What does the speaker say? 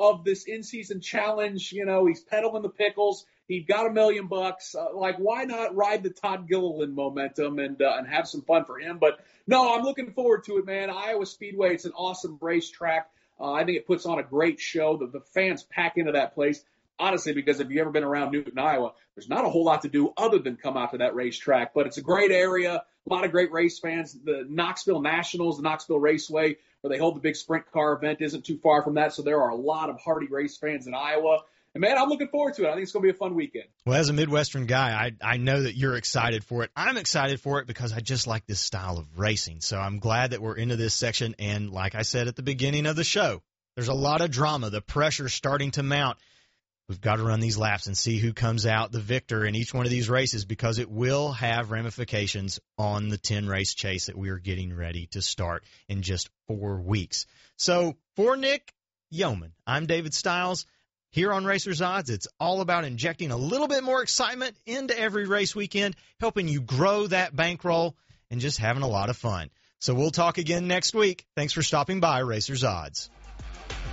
of this in-season challenge. You know, he's peddling the pickles. He got $1 million. Like, why not ride the Todd Gilliland momentum and have some fun for him? But no, I'm looking forward to it, man. Iowa Speedway, it's an awesome racetrack. I think it puts on a great show. The fans pack into that place. Honestly, because if you've ever been around Newton, Iowa, there's not a whole lot to do other than come out to that racetrack. But it's a great area, a lot of great race fans. The Knoxville Nationals, the Knoxville Raceway, where they hold the big sprint car event, isn't too far from that. So there are a lot of hardy race fans in Iowa. And, man, I'm looking forward to it. I think it's going to be a fun weekend. Well, as a Midwestern guy, I know that you're excited for it. I'm excited for it because I just like this style of racing. So I'm glad that we're into this section. And like I said at the beginning of the show, there's a lot of drama. The pressure's starting to mount. We've got to run these laps and see who comes out the victor in each one of these races because it will have ramifications on the 10-race chase that we are getting ready to start in just 4 weeks. So for Nick Yeoman, I'm David Stiles. Here on Racers Odds, it's all about injecting a little bit more excitement into every race weekend, helping you grow that bankroll, and just having a lot of fun. So we'll talk again next week. Thanks for stopping by Racers Odds.